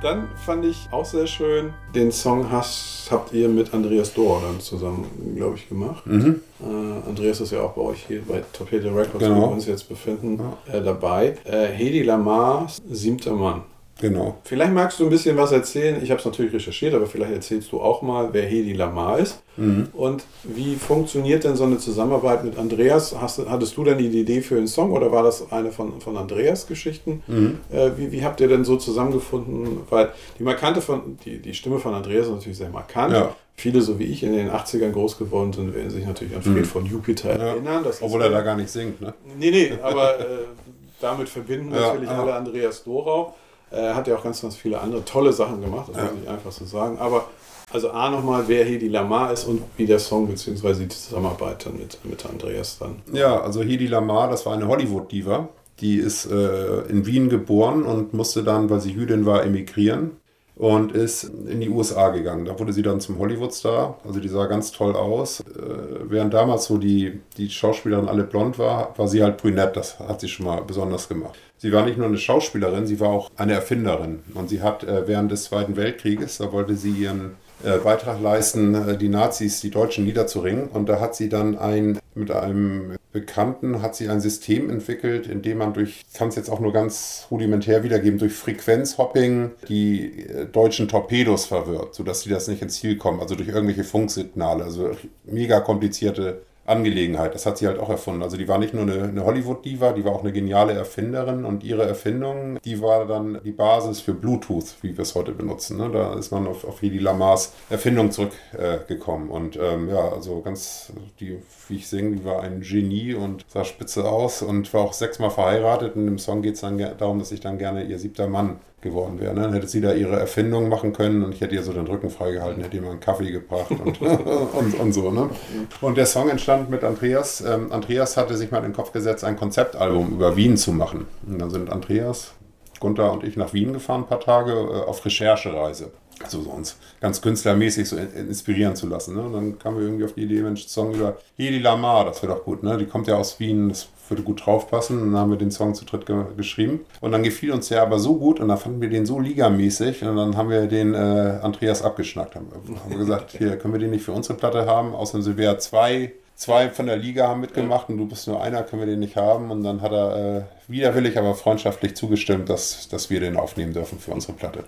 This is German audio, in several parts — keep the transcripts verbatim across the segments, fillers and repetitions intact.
Dann fand ich auch sehr schön, den Song hast, habt ihr mit Andreas Dorer dann zusammen, glaube ich, gemacht. Mhm. Äh, Andreas ist ja auch bei euch hier bei Torpedo Records, genau, wo wir uns jetzt befinden, ja. äh, dabei. Äh, Hedi Lamars Siebter Mann. Genau. Vielleicht magst du ein bisschen was erzählen. Ich habe es natürlich recherchiert, aber vielleicht erzählst du auch mal, wer Hedi Lamar ist. Mhm. Und wie funktioniert denn so eine Zusammenarbeit mit Andreas? Hast, hattest du denn die Idee für den Song oder war das eine von, von Andreas Geschichten? Mhm. Äh, wie, wie habt ihr denn so zusammengefunden? Weil die markante von, die, die Stimme von Andreas ist natürlich sehr markant. Ja. Viele, so wie ich, in den achtzigern groß geworden sind, werden sich natürlich an Fred mhm. von Jupiter ja. erinnern. Das Obwohl er da gar nicht singt, ne? Nee, nee, aber äh, damit verbinden ja, natürlich ja. alle Andreas Dorau. Er hat ja auch ganz, ganz viele andere tolle Sachen gemacht, das ja. muss ich einfach so sagen. Aber also A nochmal, wer Hedi Lamar ist und wie der Song bzw. die Zusammenarbeit dann mit, mit Andreas dann. Ja, also Hedi Lamar, das war eine Hollywood-Diva. Die ist äh, in Wien geboren und musste dann, weil sie Jüdin war, emigrieren und ist in die U S A gegangen. Da wurde sie dann zum Hollywood-Star. Also die sah ganz toll aus. Äh, während damals so die, die Schauspielerin alle blond war, war sie halt brünett. Das hat sie schon mal besonders gemacht. Sie war nicht nur eine Schauspielerin, sie war auch eine Erfinderin. Und sie hat äh, während des Zweiten Weltkrieges, da wollte sie ihren äh, Beitrag leisten, äh, die Nazis, die Deutschen niederzuringen. Und da hat sie dann ein, mit einem Bekannten, hat sie ein System entwickelt, in dem man durch, ich kann es jetzt auch nur ganz rudimentär wiedergeben, durch Frequenzhopping die äh, deutschen Torpedos verwirrt, sodass sie das nicht ins Ziel kommen. Also durch irgendwelche Funksignale, also mega komplizierte Angelegenheit. Das hat sie halt auch erfunden. Also die war nicht nur eine, eine Hollywood-Diva, die war auch eine geniale Erfinderin und ihre Erfindung, die war dann die Basis für Bluetooth, wie wir es heute benutzen. Ne? Da ist man auf, auf Hedi Lamars Erfindung zurückgekommen. Äh, und ähm, ja, also ganz, die, wie ich singe, die war ein Genie und sah spitze aus und war auch sechsmal verheiratet. Und im Song geht es dann ge- darum, dass ich dann gerne ihr siebter Mann geworden wäre. Ne? Dann hätte sie da ihre Erfindung machen können und ich hätte ihr so den Rücken freigehalten, hätte ihr mal einen Kaffee gebracht und, und, und so. Ne? Und der Song entstand mit Andreas. Ähm, Andreas hatte sich mal in den Kopf gesetzt, ein Konzeptalbum über Wien zu machen. Und dann sind Andreas, Gunther und ich nach Wien gefahren, ein paar Tage äh, auf Recherchereise. Also so uns ganz künstlermäßig so inspirieren zu lassen. Ne? Und dann kamen wir irgendwie auf die Idee, Mensch, Song über Hedi Lamar, das wäre doch gut. Ne? Die kommt ja aus Wien, das würde gut draufpassen. Und dann haben wir den Song zu dritt ge- geschrieben. Und dann gefiel uns der aber so gut und dann fanden wir den so ligamäßig und dann haben wir den äh, Andreas abgeschnackt. Haben wir, haben wir gesagt, hier, können wir den nicht für unsere Platte haben? Außerdem sind wir ja zwei, zwei von der Liga haben mitgemacht und du bist nur einer, können wir den nicht haben. Und dann hat er äh, widerwillig, aber freundschaftlich zugestimmt, dass, dass wir den aufnehmen dürfen für unsere Platte.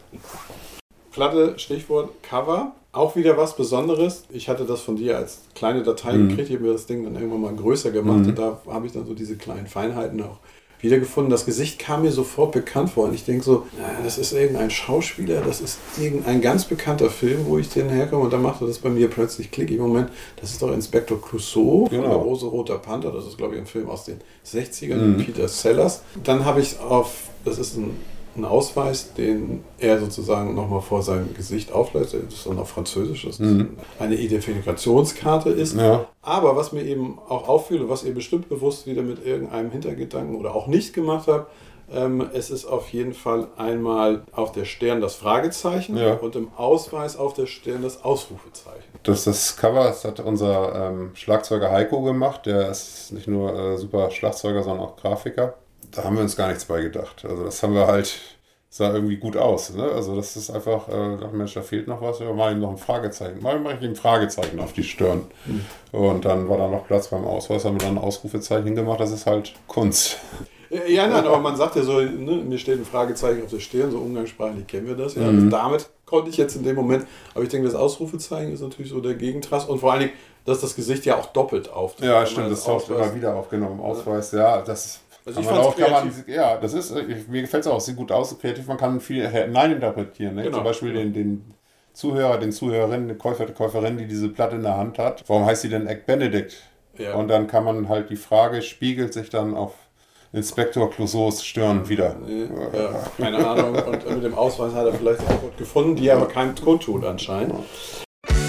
Platte, Stichwort Cover, auch wieder was Besonderes. Ich hatte das von dir als kleine Datei mhm. gekriegt, ich habe mir das Ding dann irgendwann mal größer gemacht mhm. und da habe ich dann so diese kleinen Feinheiten auch wiedergefunden. Das Gesicht kam mir sofort bekannt vor und ich denke so, na, das ist irgendein Schauspieler, das ist irgendein ganz bekannter Film, wo ich den herkomme und dann machte das bei mir plötzlich Klick. Im Moment, das ist doch Inspektor Clouseau genau. von der Rosa-Roter Panther, das ist glaube ich ein Film aus den sechzigern mhm. mit Peter Sellers. Dann habe ich auf, das ist ein Ein Ausweis, den er sozusagen nochmal vor seinem Gesicht auflässt. Das ist dann auf Französisch, das mhm. eine Identifikationskarte ist. Ja. Aber was mir eben auch auffiel und was ihr bestimmt bewusst wieder mit irgendeinem Hintergedanken oder auch nicht gemacht habt, ähm, es ist auf jeden Fall einmal auf der Stirn das Fragezeichen ja. und im Ausweis auf der Stirn das Ausrufezeichen. Das, das Cover das hat unser ähm, Schlagzeuger Heiko gemacht. Der ist nicht nur äh, super Schlagzeuger, sondern auch Grafiker. Da haben wir uns gar nichts bei gedacht. Also das haben wir halt, sah irgendwie gut aus. Ne? Also das ist einfach, äh, dachte, Mensch, da fehlt noch was, wir machen ihm noch ein Fragezeichen. Mal mache ich ihm ein Fragezeichen auf die Stirn. Mhm. Und dann war da noch Platz beim Ausweis, haben wir dann ein Ausrufezeichen gemacht, das ist halt Kunst. Ja, nein, aber man sagt ja so, ne, mir steht ein Fragezeichen auf der Stirn, so umgangssprachlich kennen wir das. Ja. Mhm. Damit konnte ich jetzt in dem Moment, aber ich denke, das Ausrufezeichen ist natürlich so der Gegentrast und vor allen Dingen, dass das Gesicht ja auch doppelt auftaucht. Ja, stimmt, das taucht immer wieder aufgenommen. Ausweis, ja, das ist... Also ich auch, kann man, ja, das ist, mir gefällt es auch, sieht gut aus, kreativ, man kann viel hineininterpretieren. Ne? Genau. Zum Beispiel den, den Zuhörer, den Zuhörerin, den Käufer, die Käuferin, die diese Platte in der Hand hat. Warum heißt sie denn Egg Benedict? Ja. Und dann kann man halt die Frage, spiegelt sich dann auf Inspektor Clouseaus Stirn wieder. Ja, keine Ahnung. Und mit dem Ausweis hat er vielleicht auch was gefunden, die aber keinem kundtut anscheinend.